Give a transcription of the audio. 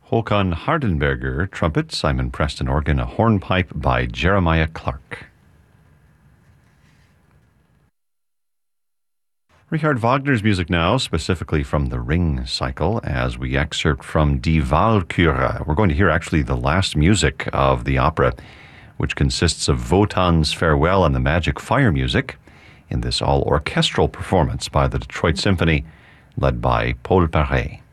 Håkan Hardenberger, trumpet, Simon Preston, organ, a hornpipe by Jeremiah Clark. Richard Wagner's music now, specifically from the Ring cycle, as we excerpt from Die Walküre. We're going to hear actually the last music of the opera, which consists of Wotan's Farewell and the Magic Fire music, in this all-orchestral performance by the Detroit Symphony, led by Paul Paret.